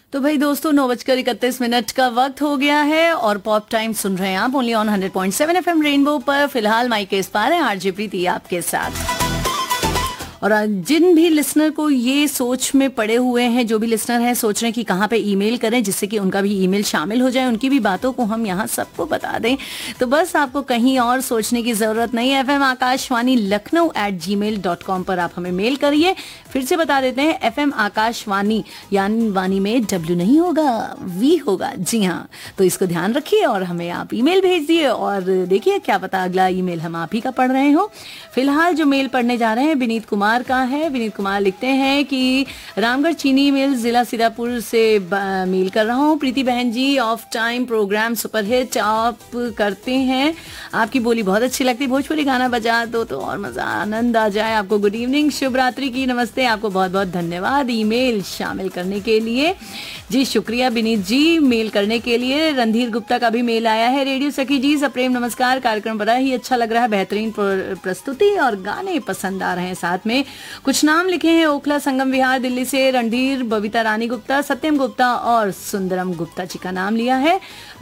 तो भाई दोस्तों 9:31 का वक्त हो गया है और पॉप टाइम सुन रहे हैं आप ओनली ऑन 100.7 एफएम रेनबो पर। फिलहाल माइक के इस पार है आरजे प्रीति आपके साथ। और जिन भी लिसनर को ये सोच में पड़े हुए हैं, जो भी लिसनर हैं सोच रहे हैं कि कहाँ पे ईमेल करें जिससे कि उनका भी ईमेल शामिल हो जाए, उनकी भी बातों को हम यहाँ सबको बता दें, तो बस आपको कहीं और सोचने की ज़रूरत नहीं है। FM आकाशवाणी लखनऊ@gmail.com पर आप हमें मेल करिए। फिर से बता देते हैं, FM आकाशवाणी यानी वाणी में W नहीं होगा, V होगा। जी हाँ, तो इसको ध्यान रखिए और हमें आप ईमेल भेज दिए और देखिए क्या पता अगला ईमेल हम आप ही का पढ़ रहे हो। फिलहाल जो मेल पढ़ने जा रहे हैं विनीत कुमार का है। विनीत कुमार लिखते हैं कि रामगढ़ चीनी मिल जिला सीतापुर से मेल कर रहा हूँ। प्रीति बहन जी, ऑफ टाइम प्रोग्राम सुपरहिट आप करते हैं, आपकी बोली बहुत अच्छी लगती है, भोजपुरी गाना बजा दो तो और मजा आनंद आ जाए। आपको गुड इवनिंग, शुभ रात्रि की नमस्ते। आपको बहुत बहुत धन्यवाद ईमेल शामिल करने के लिए। जी शुक्रिया विनीत जी मेल करने के लिए। रणधीर गुप्ता का भी मेल आया है। रेडियो सखी जी सप्रेम नमस्कार, कार्यक्रम बड़ा ही अच्छा लग रहा है, बेहतरीन प्रस्तुति और गाने पसंद आ रहे हैं। साथ में कुछ नाम लिखे हैं, ओखला संगम विहार दिल्ली से रणधीर, बबीता रानी गुप्ता, सत्यम गुप्ता और सुंदरम गुप्ता जी का नाम लिया है।